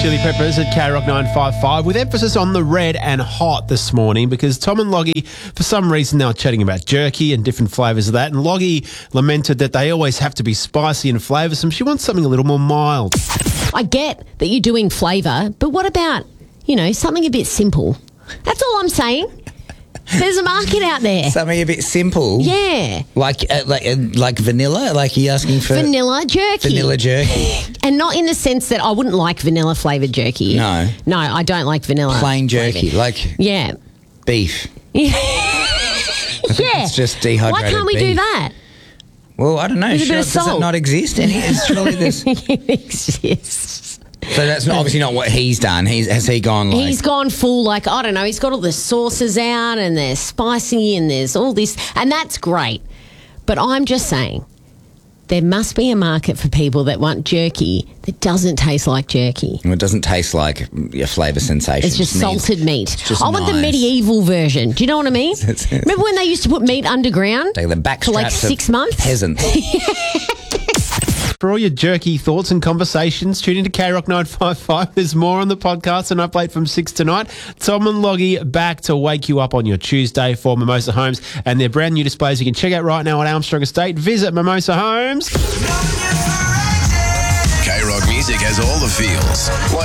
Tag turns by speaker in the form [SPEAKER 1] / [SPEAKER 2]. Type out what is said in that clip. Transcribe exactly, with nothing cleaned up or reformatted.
[SPEAKER 1] Chili Peppers at K Rock nine five five with emphasis on the red and hot this morning because Tom and Loggie, for some reason, they were chatting about jerky and different flavours of that, and Loggie lamented that they always have to be spicy and flavoursome. She wants something a little more mild.
[SPEAKER 2] I get that you're doing flavour, but what about, you know, something a bit simple? That's all I'm saying. There's a market out there.
[SPEAKER 3] Something a bit simple.
[SPEAKER 2] Yeah.
[SPEAKER 3] Like uh, like uh, like vanilla? Like you're asking for...
[SPEAKER 2] Vanilla jerky.
[SPEAKER 3] Vanilla jerky.
[SPEAKER 2] And not in the sense that I wouldn't like vanilla flavoured jerky.
[SPEAKER 3] No.
[SPEAKER 2] No, I don't like vanilla.
[SPEAKER 3] Plain jerky.
[SPEAKER 2] flavoured.
[SPEAKER 3] Like
[SPEAKER 2] Yeah.
[SPEAKER 3] beef.
[SPEAKER 2] Yeah.
[SPEAKER 3] It's just dehydrated
[SPEAKER 2] Why can't we
[SPEAKER 3] beef.
[SPEAKER 2] do that?
[SPEAKER 3] Well, I don't know.
[SPEAKER 2] With a bit
[SPEAKER 3] Sure,
[SPEAKER 2] of
[SPEAKER 3] does
[SPEAKER 2] salt.
[SPEAKER 3] it not exist? Any, it's surely there's...
[SPEAKER 2] It exists.
[SPEAKER 3] So that's not, obviously not what he's done. He's, has he gone like...
[SPEAKER 2] He's gone full, like, I don't know, he's got all the sauces out and they're spicy and there's all this, and that's great. But I'm just saying, there must be a market for people that want jerky that doesn't taste like jerky.
[SPEAKER 3] It doesn't taste like a flavour sensation.
[SPEAKER 2] It's just
[SPEAKER 3] It needs-
[SPEAKER 2] salted meat.
[SPEAKER 3] it's just
[SPEAKER 2] I want the
[SPEAKER 3] nice.
[SPEAKER 2] medieval version. Do you know what I mean? Remember when they used to put meat underground
[SPEAKER 3] Take the back
[SPEAKER 2] for like
[SPEAKER 3] straps of
[SPEAKER 2] six months?
[SPEAKER 3] Peasants.
[SPEAKER 1] For all your jerky thoughts and conversations, tune into K Rock nine five five. There's more on the podcast and update from six tonight. Tom and Loggie back to wake you up on your Tuesday for Mimosa Homes and their brand new displays you can check out right now at Armstrong Estate. Visit Mimosa Homes.
[SPEAKER 4] K Rock Music has all the feels.